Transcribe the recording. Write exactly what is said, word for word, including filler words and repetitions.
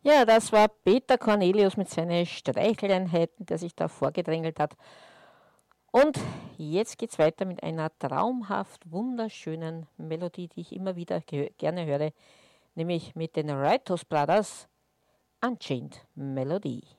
Ja, das war Peter Cornelius mit seinen Streicheleinheiten, der sich da vorgedrängelt hat. Und jetzt geht's weiter mit einer traumhaft wunderschönen Melodie, die ich immer wieder gerne höre, nämlich mit den Wrightos Brothers, Unchained Melody.